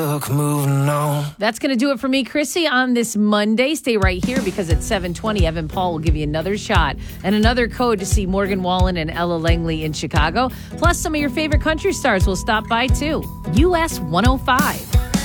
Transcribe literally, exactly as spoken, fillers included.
Moving on. That's going to do it for me, Chrissy, on this Monday. Stay right here because at seven twenty, Evan Paul will give you another shot and another code to see Morgan Wallen and Ella Langley in Chicago. Plus, some of your favorite country stars will stop by, too. U S one oh five.